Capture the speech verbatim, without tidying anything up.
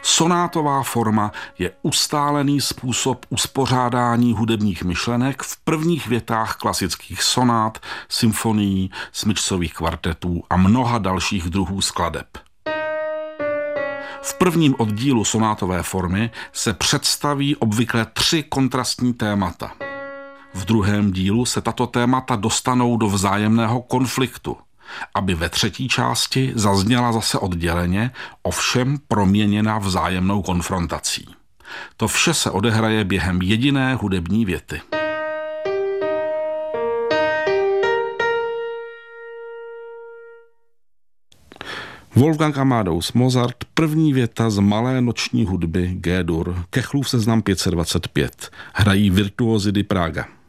Sonátová forma je ustálený způsob uspořádání hudebních myšlenek v prvních větách klasických sonát, symfonií, smyčcových kvartetů a mnoha dalších druhů skladeb. V prvním oddílu sonátové formy se představí obvykle tři kontrastní témata. V druhém dílu se tato témata dostanou do vzájemného konfliktu, aby ve třetí části zazněla zase odděleně, ovšem proměněna vzájemnou konfrontací. To vše se odehraje během jediné hudební věty. Wolfgang Amadeus Mozart, první věta z Malé noční hudby G-dur, Kechlův seznam pět set dvacet pět. Hrají Virtuózy di Praga.